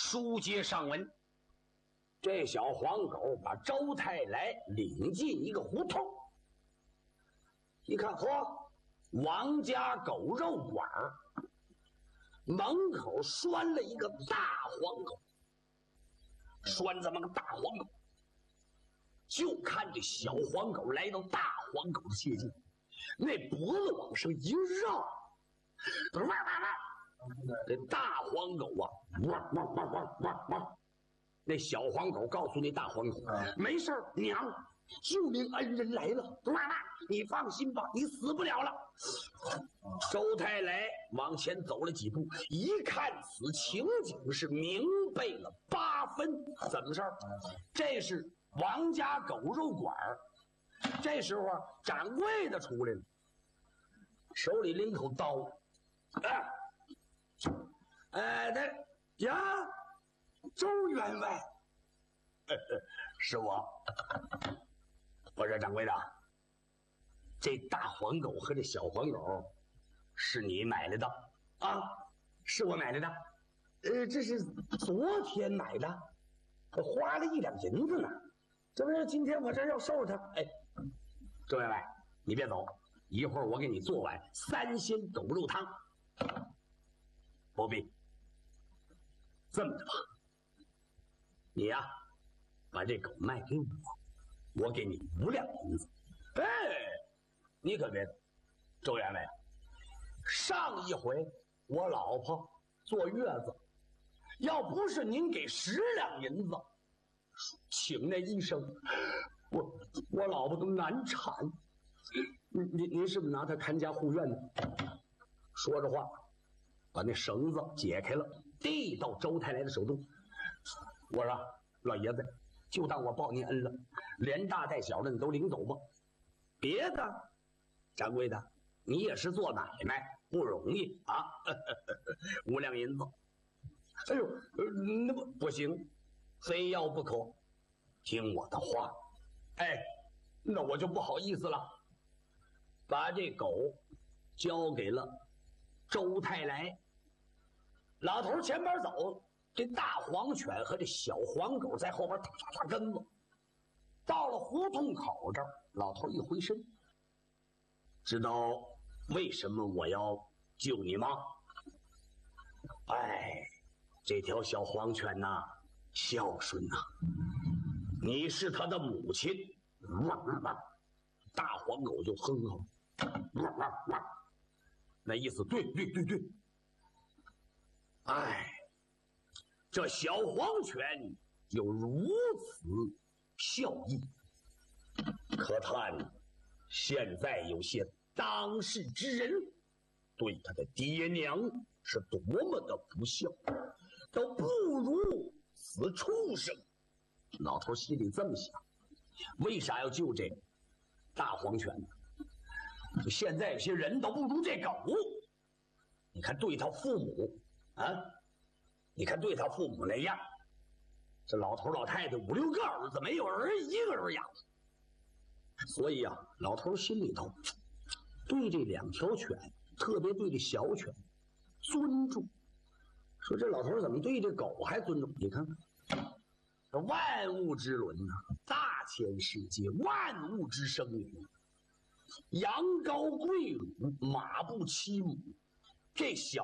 书接上文，这小黄狗把周太来领进一个胡同，一看，嚯，王家狗肉馆门口拴了一个大黄狗，拴这么个大黄狗，就看这小黄狗来到大黄狗的接近，那脖子往上一绕，这大黄狗啊，那小黄狗告诉那大黄狗，没事儿，娘，救命恩人来了，你放心吧，你死不了了。周太来往前走了几步，一看此情景是明白了8分。怎么事儿？这是王家狗肉馆。这时候啊，掌柜的出来了，手里拎口刀。周员外，是我。我说掌柜的，这大黄狗和这小黄狗是你买来的啊？是我买来的。这是昨天买的，我花了1两银子呢。这不是今天我这要收拾它。周员外，你别走，一会儿我给你做碗3鲜狗肉汤。不必，这么着吧，你呀，把这狗卖给我给你5两银子。你可别走，周员外，上一回我老婆坐月子，要不是您给10两银子，请那医生，我老婆都难产。您是不是拿她看家护院呢？说着话，把那绳子解开了，递到周太来的手中。我说老爷子，就当我报您恩了，连大带小的你都领走吧。别的，掌柜的，你也是做买卖不容易啊，5两银子。那不行，非要不可，听我的话。那我就不好意思了，把这狗交给了周太来。老头前边走，这大黄犬和这小黄狗在后边踏踏踏跟着。到了胡同口这儿，老头一回身，知道为什么我要救你吗？这条小黄犬呐，孝顺呐，你是他的母亲。大黄狗就哼哼，那意思对。这小黄犬有如此孝义，可叹现在有些当世之人对他的爹娘是多么的不孝，都不如此畜生。老头心里这么想，为啥要救这大黄犬呢？现在有些人都不如这狗。你看对他父母啊，你看对他父母那样，这老头老太太5、6个儿子，没有儿1个人养。所以啊，老头心里头对这2条犬，特别对这小犬尊重。说这老头怎么对这狗还尊重？你看看，这万物之轮呐，大千世界，万物之生灵，羊羔跪乳，马不欺母。这小